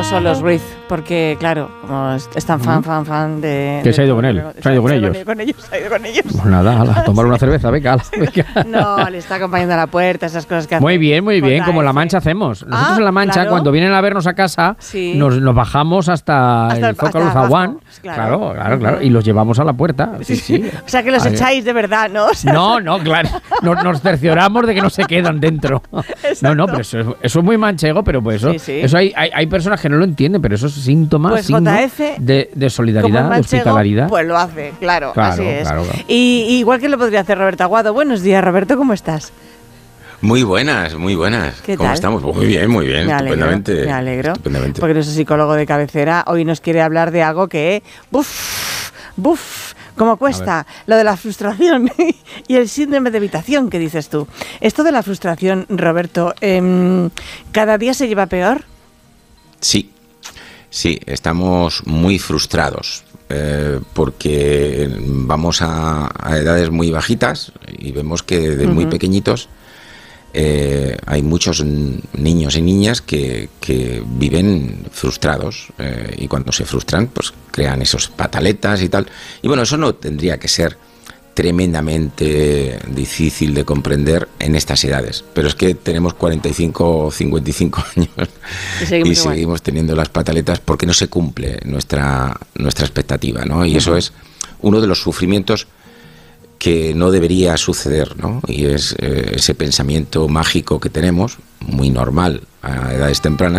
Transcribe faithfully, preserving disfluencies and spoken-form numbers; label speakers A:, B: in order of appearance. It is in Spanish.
A: solos, Ruiz, porque claro, como es tan fan, fan, fan de...
B: Que se ha ido con él, se ha ido con ellos.
A: Con ellos, se ha ido con ellos.
B: Pues nada, a tomar una cerveza, venga, venga.
A: No, le está acompañando a la puerta, esas cosas que hace.
B: Muy bien, muy bien, como en La Mancha hacemos. Nosotros
A: ah,
B: en La Mancha,
A: claro.
B: cuando vienen a vernos a casa,
A: sí.
B: nos, nos bajamos hasta, hasta el Zócalo Zaguán.
A: Claro.
B: claro, claro, claro, y los llevamos a la puerta. Sí, sí.
A: O sea, que los
B: Ay,
A: echáis de verdad, ¿no? O sea,
B: no, no, claro, nos, nos cercioramos de que no se quedan dentro.
A: Exacto.
B: No, no, pero eso, eso es muy manchego, pero pues eso,
A: sí, sí.
B: eso hay, hay, hay personas que no lo entienden, pero eso es síntoma,
A: pues
B: signo
A: J F,
B: de, de solidaridad,
A: manchego,
B: de hospitalidad.
A: Pues lo hace, claro,
B: claro
A: así es.
B: Claro, claro.
A: Y, y igual que lo podría hacer Roberto Aguado. Buenos días, Roberto, ¿cómo estás?
C: Muy buenas, muy buenas.
A: ¿Qué
C: ¿Cómo
A: tal?
C: estamos? Muy bien, muy bien,
A: me alegro,
C: estupendamente.
A: Me alegro,
C: estupendamente.
A: porque nuestro psicólogo de cabecera hoy nos quiere hablar de algo que, buf, buf, cómo cuesta, lo de la frustración y el síndrome de evitación que dices tú. Esto de la frustración, Roberto, eh, ¿cada día se lleva peor?
C: Sí, sí, estamos muy frustrados. Eh, porque vamos a, a edades muy bajitas y vemos que desde uh-huh. muy pequeñitos eh, hay muchos niños y niñas que, que viven frustrados eh, y cuando se frustran pues crean esos pataletas y tal. Y bueno, eso no tendría que ser tremendamente difícil de comprender en estas edades, pero es que tenemos cuarenta y cinco o cincuenta y cinco años y seguimos, y seguimos teniendo las pataletas porque no se cumple nuestra nuestra expectativa, ¿no? Y uh-huh. eso es uno de los sufrimientos que no debería suceder, ¿no? Y es eh, ese pensamiento mágico que tenemos, muy normal a edades tempranas,